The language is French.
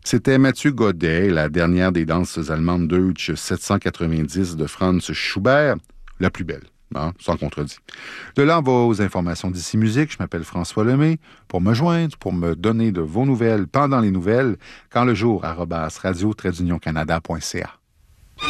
C'était Mathieu Godet, la dernière des danses allemandes Deutsch 790 de Franz Schubert, la plus belle, hein, sans contredit. De là vos informations d'ici musique, je m'appelle François Lemay. Pour me joindre, pour me donner de vos nouvelles pendant les nouvelles, quand le jour, @radio-canada.ca.